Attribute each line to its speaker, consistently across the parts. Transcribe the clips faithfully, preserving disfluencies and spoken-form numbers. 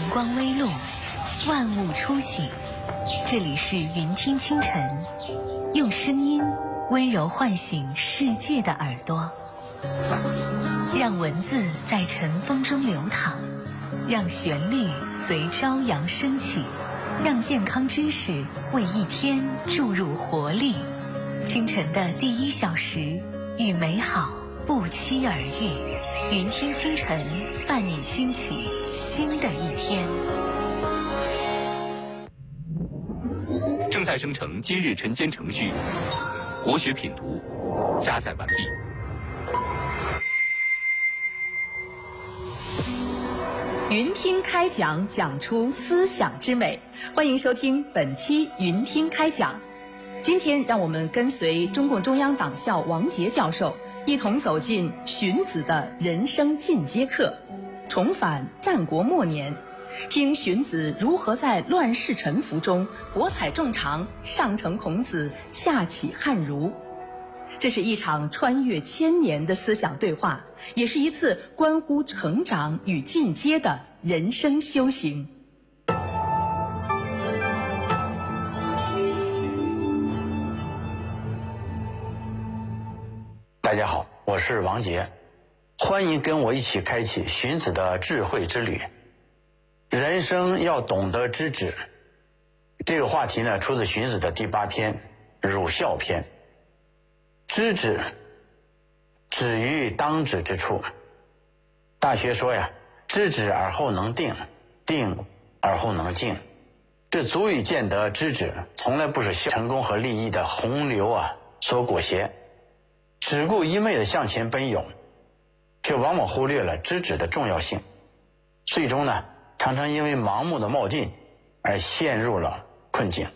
Speaker 1: 光微露，万物初醒。这里是云听清晨，用声音温柔唤醒世界的耳朵，让文字在晨风中流淌，让旋律随朝阳升起，让健康知识为一天注入活力。清晨的第一小时，与美好不期而遇。云听清晨，伴你兴起新的一天。
Speaker 2: 正在生成今日晨间程序，国学品读加载完毕。
Speaker 3: 云听开讲，讲出思想之美。欢迎收听本期云听开讲。今天让我们跟随中共中央党校王杰教授，一同走进荀子的人生进阶课，重返战国末年，听荀子如何在乱世沉浮中博采众长，上承孔子，下启汉儒。这是一场穿越千年的思想对话，也是一次关乎成长与进阶的人生修行。
Speaker 4: 大家好，我是王杰，欢迎跟我一起开启荀子的智慧之旅。人生要懂得知止，这个话题呢，出自荀子的第八篇儒孝篇。知止，止于当止之处。大学说呀，知止而后能定，定而后能静，这足以见得知止从来不是成功和利益的洪流啊所裹挟，只顾一昧的向前奔涌，却往往忽略了知止的重要性，最终呢，常常因为盲目的冒进而陷入了困境。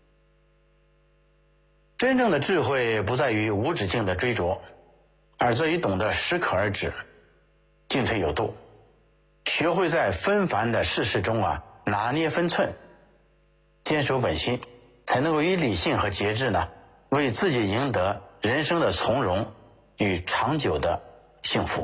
Speaker 4: 真正的智慧不在于无止境的追逐，而在于懂得适可而止，进退有度，学会在纷繁的世事中啊拿捏分寸，坚守本心，才能够以理性和节制呢，为自己赢得人生的从容与长久的幸福。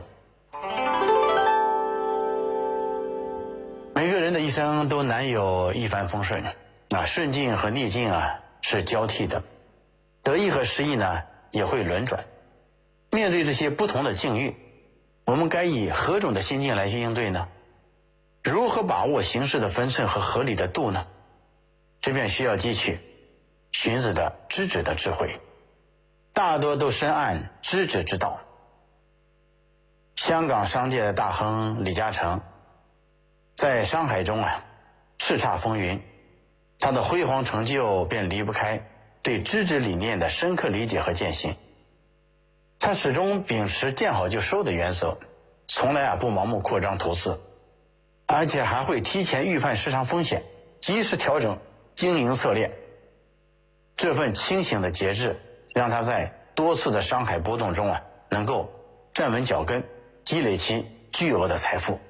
Speaker 4: 每个人的一生都难有一帆风顺，啊，顺境和逆境啊是交替的，得意和失意呢也会轮转。面对这些不同的境遇，我们该以何种的心境来去应对呢？如何把握形势的分寸和合理的度呢？这便需要汲取荀子的知止的智慧，大多都深谙知止之道。香港商界的大亨李嘉诚在商海中啊叱咤风云，他的辉煌成就便离不开对知止理念的深刻理解和践行。他始终秉持见好就收的原则，从来啊不盲目扩张投资，而且还会提前预判市场风险，及时调整经营策略。这份清醒的节制让他在多次的商海波动中啊能够站稳脚跟，积累其巨额的财富。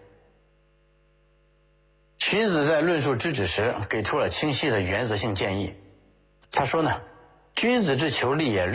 Speaker 4: 荀子在论述知止时给出了清晰的原则性建议。他说呢，君子之求利也